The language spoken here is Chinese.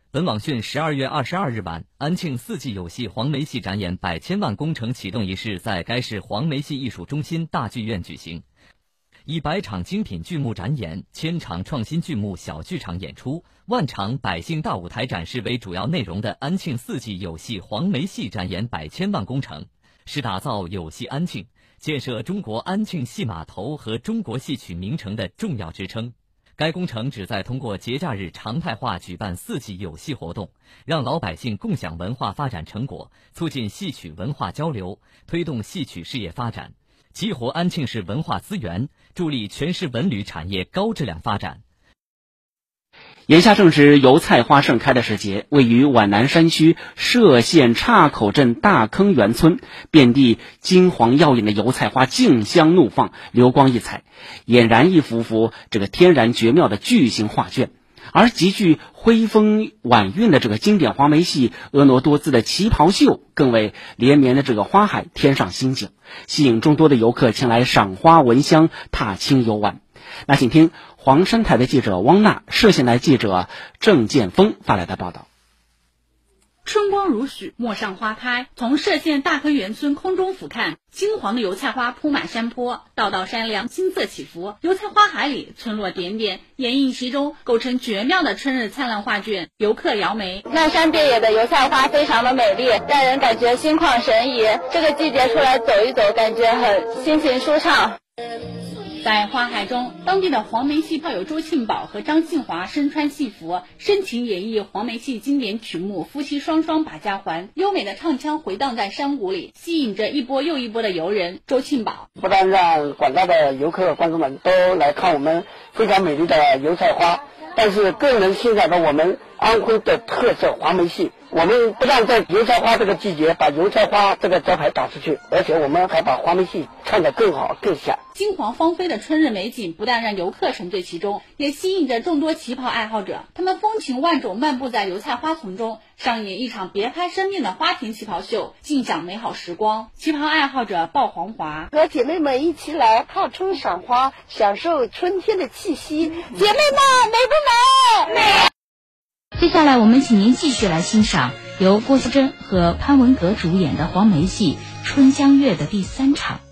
本网讯12月22日晚，安庆4季有戏黄梅戏展演百千万工程启动仪式在该市黄梅戏艺术中心大剧院举行。以100场精品剧目展演、1000场创新剧目小剧场演出、万场百姓大舞台展示为主要内容的安庆4季有戏黄梅戏展演百千万工程，是打造有戏安庆、建设中国安庆戏码头和中国戏曲名城的重要支撑。该工程旨在通过节假日常态化举办4季有戏活动，让老百姓共享文化发展成果，促进戏曲文化交流，推动戏曲事业发展，激活安庆市文化资源，助力全市文旅产业高质量发展。 眼下正值油菜花盛开的时节，位于皖南山区歙县岔口镇大坑园村，遍地金黄耀眼的油菜花竞相怒放，流光溢彩，俨然一幅幅这个天然绝妙的巨型画卷。而极具徽风婉韵的这个经典黄梅戏婀娜多姿的旗袍秀，更为连绵的这个花海添上新景，吸引众多的游客前来赏花闻香，踏青游玩。那请听黄山台的记者汪娜、歙县台记者郑建峰发来的报道。 春光如许，陌上花开。从歙县大坑园村空中俯瞰，金黄的油菜花铺满山坡，道道山梁金色起伏，油菜花海里村落点点掩映其中，构成绝妙的春日灿烂画卷。游客姚梅： 漫山遍野的油菜花非常的美丽，让人感觉心旷神怡。这个季节出来走一走，感觉很心情舒畅。 在花海中，当地的黄梅戏炮友周庆宝和张庆华身穿戏服，深情演绎黄梅戏经典曲目《夫妻双双把家还》，优美的唱腔回荡在山谷里，吸引着一波又一波的游人。周庆宝： 不但让广大的游客观众们都来看我们非常美丽的油菜花，但是更能欣赏到我们安徽的特色黄梅戏。我们不但在油菜花这个季节把油菜花这个招牌打出去，而且我们还把黄梅戏唱得更好更响。 金黄芳菲的春日美景不但让游客沉醉其中，也吸引着众多旗袍爱好者。他们风情万种漫步在油菜花丛中，上演一场别开生面的花田旗袍秀，尽享美好时光。旗袍爱好者鲍黄华： 和姐妹们一起来踏春赏花，享受春天的气息。姐妹们，美不美？美！ 接下来我们请您继续来欣赏由郭秀珍和潘文革主演的黄梅戏《春江月》的第3场。